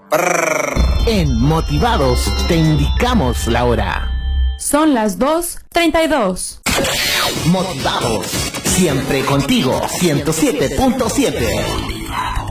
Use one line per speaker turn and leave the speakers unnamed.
En Motivados te indicamos la hora.
Son las 2:32.
Motivados, siempre contigo, 107.7.